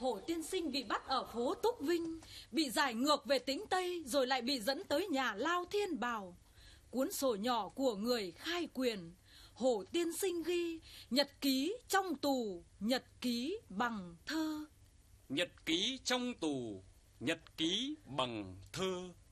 Hổ tiên sinh bị bắt ở phố Túc Vinh, bị giải ngược về tính Tây, rồi lại bị dẫn tới nhà Lao Thiên Bào. Cuốn sổ nhỏ của người khai quyền, Hổ tiên sinh ghi nhật ký trong tù, nhật ký bằng thơ. Nhật ký trong tù, nhật ký bằng thơ.